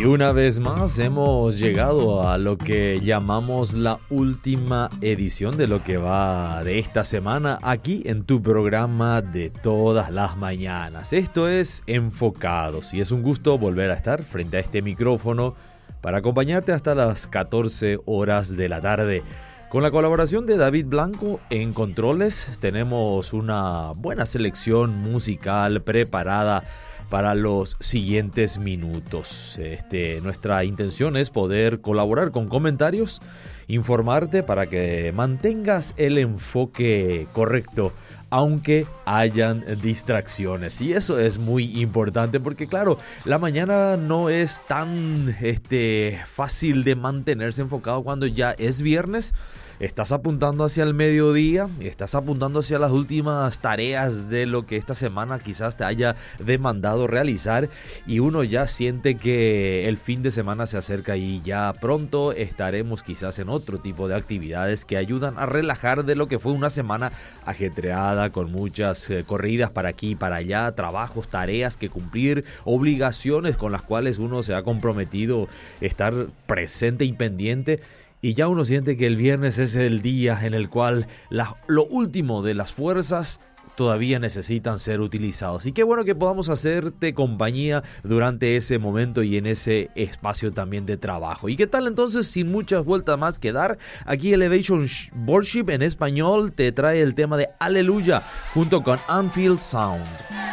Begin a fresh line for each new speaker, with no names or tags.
Y una vez más hemos llegado a lo que llamamos la última edición de lo que va de esta semana aquí en tu programa de todas las mañanas. Esto es Enfocados y es un gusto volver a estar frente a este micrófono para acompañarte hasta las 14 horas de la tarde. Con la colaboración de David Blanco en controles tenemos una buena selección musical preparada para los siguientes minutos. Nuestra intención es poder colaborar con comentarios, informarte para que mantengas el enfoque correcto, aunque hayan distracciones. Y eso es muy importante porque, claro, la mañana no es tan fácil de mantenerse enfocado cuando ya es viernes. Estás apuntando hacia el mediodía, estás apuntando hacia las últimas tareas de lo que esta semana quizás te haya demandado realizar y uno ya siente que el fin de semana se acerca y ya pronto estaremos quizás en otro tipo de actividades que ayudan a relajar de lo que fue una semana ajetreada con muchas corridas para aquí y para allá, trabajos, tareas que cumplir, obligaciones con las cuales uno se ha comprometido estar presente y pendiente. Y ya uno siente que el viernes es el día en el cual lo último de las fuerzas todavía necesitan ser utilizados. Y qué bueno que podamos hacerte compañía durante ese momento y en ese espacio también de trabajo. ¿Y qué tal entonces, sin muchas vueltas más que dar? Aquí Elevation Worship en español te trae el tema de Aleluya junto con Anfield Sound.